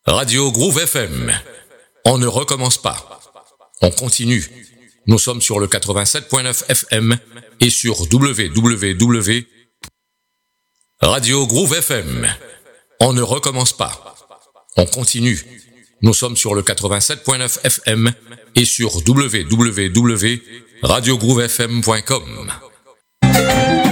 Radio Groove FM. On ne recommence pas. On continue. Nous sommes sur le 87.9 FM et sur www. Radio Groove FM. On ne recommence pas. On continue. Nous sommes sur le 87.9 FM et sur www.radiogroovefm.com.